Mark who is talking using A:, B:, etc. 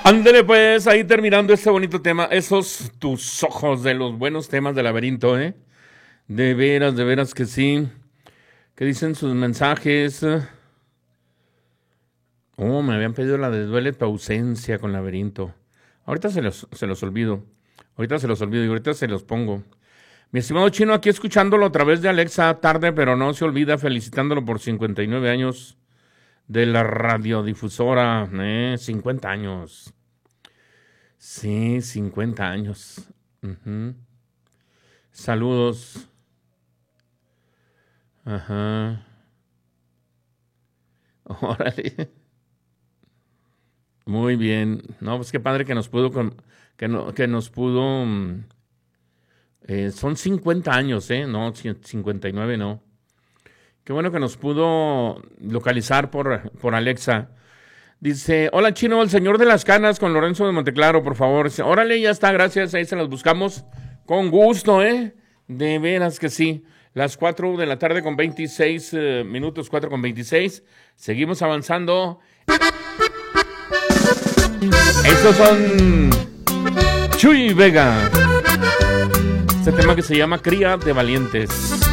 A: Ándale pues, ahí terminando este bonito tema, esos tus ojos de los buenos temas de Laberinto, ¿eh? De veras que sí. ¿Qué dicen sus mensajes? Oh, me habían pedido la de Duele tu ausencia con Laberinto. Ahorita se los olvido. Ahorita se los olvido y ahorita se los pongo. Mi estimado Chino, aquí escuchándolo a través de Alexa, tarde pero no se olvida, felicitándolo por 59 años de la radiodifusora. 50 años. Sí, 50 años. Ujú. Saludos. Ajá. Órale. Muy bien. No, pues qué padre que nos pudo que nos pudo son 50 años, no, 59 no. Qué bueno que nos pudo localizar por Alexa. Dice, hola Chino, el señor de las canas con Lorenzo de Monteclaro, por favor. Dice, órale, ya está, gracias, ahí se las buscamos con gusto, De veras que sí. Las 4 de la tarde con 26 minutos, 4 con 26. Seguimos avanzando. Estos son Chuy Vega. Este tema que se llama Cría de Valientes.